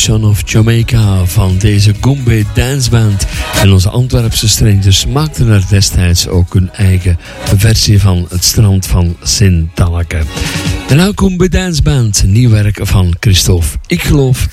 Son of Jamaica van deze Goombay Danceband. En onze Antwerpse strangers maakten er destijds ook hun eigen versie van het strand van Sint-Talke. De Goombay Danceband, nieuw werk van Christophe. Ik geloof